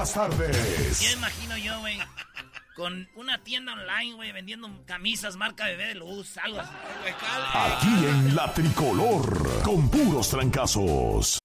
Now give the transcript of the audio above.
las tardes. Ya imagino yo, güey, con una tienda online, güey, vendiendo camisas marca Bebé de Luz, algo así. Aquí en La Tricolor, con puros trancazos.